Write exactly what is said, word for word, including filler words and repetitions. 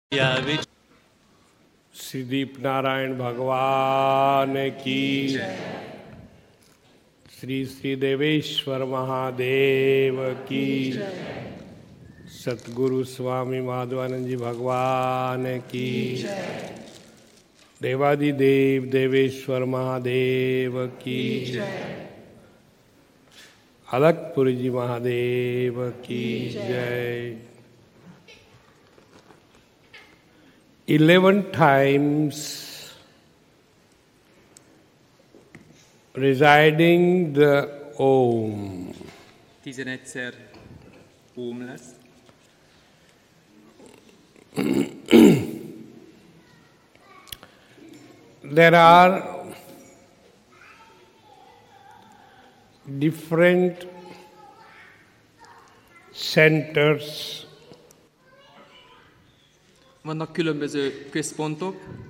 श्री दीप नारायण भगवान की, श्री श्री देवेश्वर महादेव की, सतगुरु स्वामी माधवानंद जी भगवान की, देवादिदेव देवेश्वर महादेव की, अलकपुरी जी महादेव की जय। Eleven times residing the Om. tizenegyszer Om lesz. There are different centers. Vannak különböző központok,